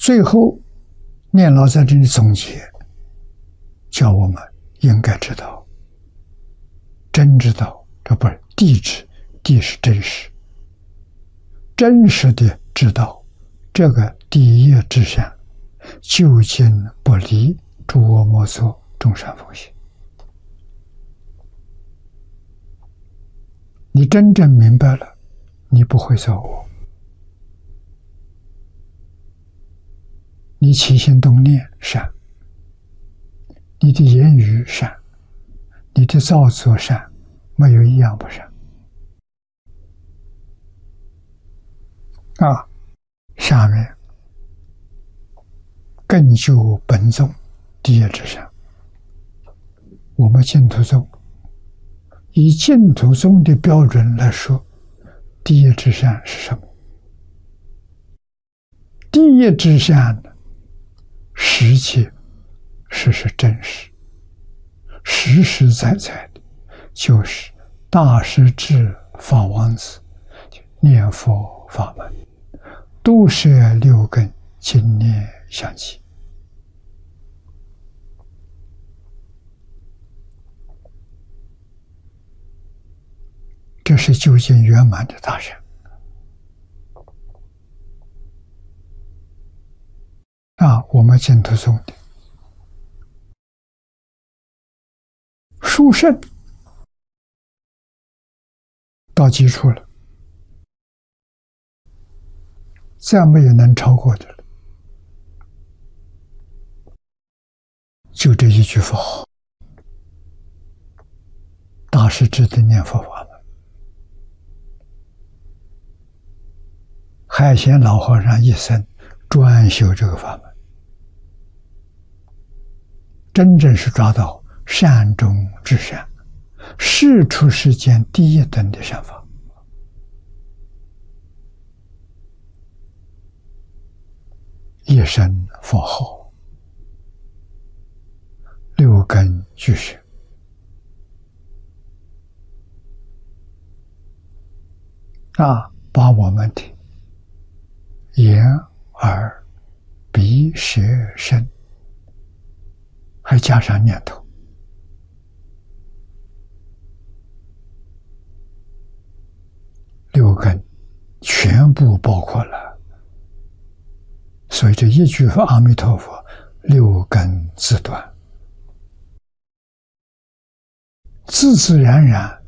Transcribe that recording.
最后，念老在这里总结，叫我们应该知道，真知道，这不是地知，地是真实，真实的知道这个第一至善，究竟不离诸恶莫作，众善奉行。你真正明白了，你不会造恶，你起心动念善，你的言语善，你的造作善，没有一样不善。下面更就本宗第一至善，我们净土宗以净土宗的标准来说，第一至善是什么？第一至善实际是真实，实实在在的，就是大师至法王子念佛法门，都摄六根，精念相继。这是究竟圆满的大善我们净土宗的殊胜到基础了，再没有能超过的了。就这一句佛号，大师至的念佛法门，海贤老和尚一生专修这个法门，真正是抓到善中之善，是出世间第一等的善法。一生佛号，六根俱摄，把我们的眼、耳、鼻、舌、身，还加上念头，六根全部包括了。所以这一句阿弥陀佛，六根自断，自自然然